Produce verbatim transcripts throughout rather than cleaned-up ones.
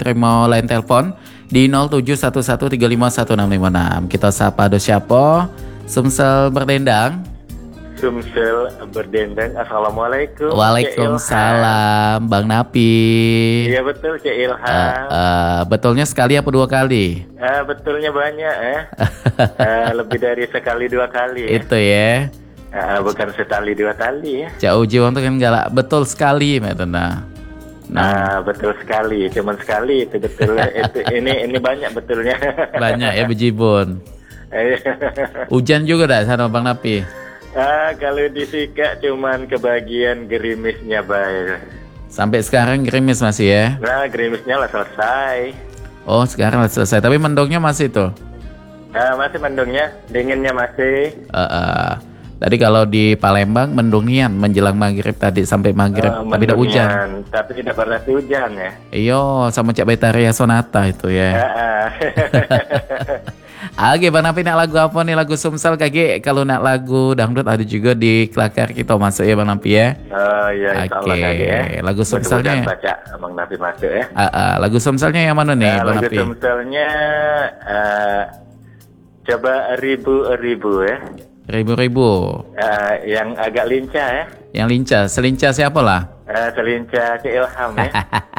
terima line telepon di nol tujuh satu satu tiga lima satu enam lima enam. Kita sapa do siapa? Sumsel berdendang. Sumsel berdendang. Assalamualaikum. Waalaikumsalam, Bang Napi. Iya betul, Cik Ilham. Uh, uh, betulnya sekali apa dua kali? Uh, betulnya banyak ya. uh, lebih dari sekali dua kali. Ya. Itu ya. Uh, bukan sekali dua kali ya. Cak Uji untuk kan galak betul sekali, Metena. Nah, betul sekali, cuman sekali itu betul. itu ini ini banyak betulnya. Banyak ya bejibun. Hujan juga dah sana Bang Napi. Ah, kalau di Sika cuman kebagian gerimisnya baik. Sampai sekarang gerimis masih ya? Nah, gerimisnya lah selesai. Oh, sekarang lah selesai, tapi mendungnya masih tuh. Nah, masih mendungnya, dinginnya masih. Uh, uh. Tadi kalau di Palembang mendungian menjelang maghrib tadi sampai maghrib, uh, tapi tidak hujan. Tapi tidak pernah hujan ya. Iyo, sama Cak Betaria Sonata itu ya. Uh, uh. Oke, Bang Napi nak lagu apa nih? Lagu Sumsel kage. Kalau nak lagu dangdut ada juga di Kelakar kita masuk ya Bang Napi ya. Oh iya, insya Allah kage ya. Lagu Sumselnya. Baca Bang Napi masuk ya. Uh, uh. Lagu Sumselnya yang mana nih, uh, Bang lagu Napi? Lagu Sumselnya uh, coba ribu-ribu ya. Ribu-ribu. Uh, yang agak lincah ya. Yang lincah, selincah siapa lah? Uh, selincah Cik Ilham ya.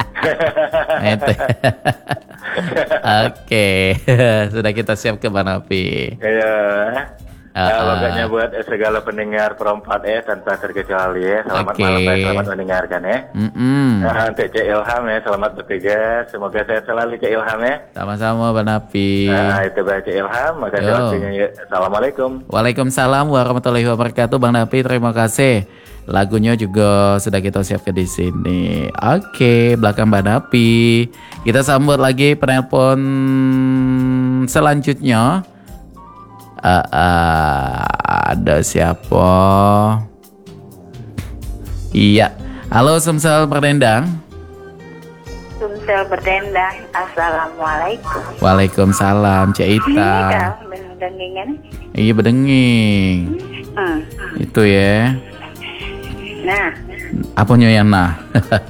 Oke, sudah kita siap ke Bang Napi. Iya. Uh, nah, uh. pokoknya buat segala pendengar perempat ya tanpa terkecuali ya. Selamat okay. malam ya, selamat mendengarkan ya. Mm-mm. Nah, untuk Cik Ilham ya, selamat bertugas. Semoga sehat selalu Cik Ilham ya. Sama-sama Bang Napi. Nah, itu baik Cik Ilham. Makasih waktunya ya. Assalamualaikum. Waalaikumsalam warahmatullahi wabarakatuh Bang Napi. Terima kasih. Lagunya juga sudah kita siapkan di sini. Oke, belakang Bang Napi. Kita sambut lagi penelpon selanjutnya. Uh, uh, ada siapa? Iya. Halo Sumsel berdendang. Sumsel berdendang. Assalamualaikum. Waalaikumsalam, Cik Ita. Iya, bedenging. Iya, bedenging. Hmm. Itu ya. Nah. Apanya yang nah?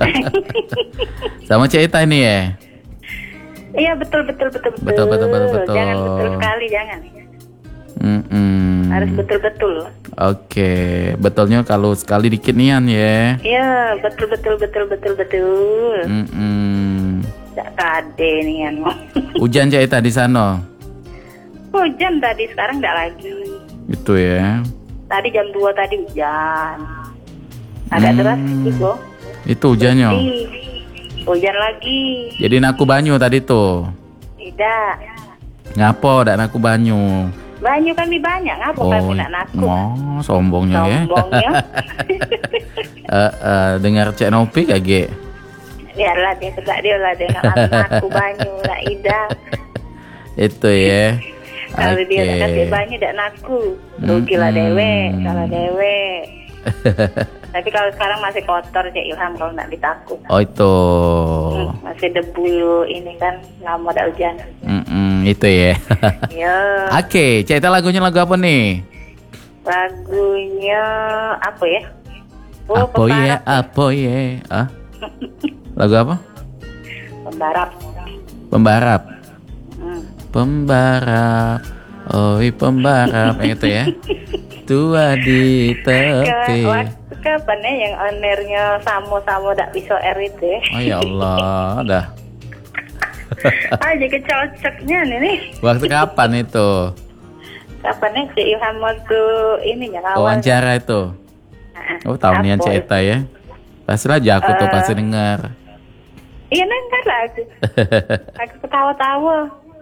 Sama Cik Ita ini ya? Iya, betul betul betul betul. Betul betul betul betul. Jangan betul sekali, jangan. Mm-mm. Harus betul-betul. Oke, betulnya kalau sekali dikit nian ya. Iya, betul betul betul betul betul. Mm-mm. Tak kade nian. Hujan Cik Ita di sana? Hujan tadi, sekarang enggak lagi. Itu ya. Tadi jam dua tadi hujan. Agak hmm. deras gitu. Itu hujannya. Hujan lagi. Jadi naku banyu tadi tuh. Tidak. Ngapo dak naku banyu? Banyu kami banyak, ngapa oh, kami nak naku? Oh, sombongnya, sombongnya. ya. uh, uh, dengar Cek Nopi kage. Biarlah dia tegak dia lah dia nak naku banyu nak ida. Itu ya. Kalau okay. dia nak kasih banyu dak naku, rugilah hmm. dewek, salah dewek. Tapi kalau sekarang masih kotor Cik Ilham kalau nak ditakut. Oh itu. Hmm, masih debu ini kan lama dak hujan. Mm-mm, itu ya. Iya. Oke, Cik Ita lagunya lagu apa nih? Lagunya apa ya? Oh, apa ya? Apa ya? Ah? Lagu apa? Pembarap. Pembarap. Hmm. Pembarap. Oi pembarap itu ya. Tua di tepi. Kapan ya yang onernya samo-samo dak bisa R itu ya? Oh ya Allah, dah. Aja kecocoknya nih. Waktu kapan itu? Kapan ya Cik Ilham waktu ini ya awal. Wawancara itu. Oh tahunian Cik Ita ya. Pastilah aja aku uh, tuh pasti dengar. Iya dengar lah aku. Aku ketawa-tawa.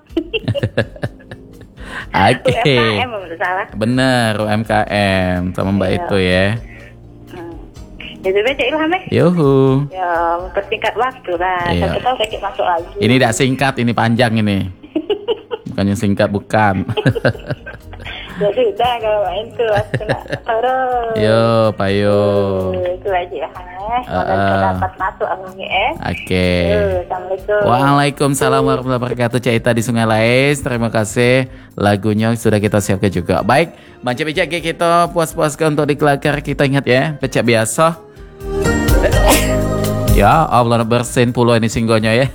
Oke. Okay. U M K M salah. Bener U M K M sama Mbak iya. Itu ya. Hmm. Jadi Cik Ilham ya. Yuhu. Ya mempersingkat waktu lah. Iya. Satu tahu Cik masuk lagi. Ini tidak singkat, ini panjang ini. Bukannya singkat bukan. Ya sudah kalau itu aku nak terus. Yo, payo. Itu aja ya. Semoga dapat masuk aminnya eh. Oke. Assalamualaikum. Waalaikumsalam warahmatullahi wabarakatuh. Cik Ita di Sungai Lais. Terima kasih. Lagunya sudah kita siapkan juga. Baik, macam bijak kita puas-puaskan untuk di Kelakar. Kita ingat ya, pecah biasa. Ya Allah bersin puluh ini singgonya ya.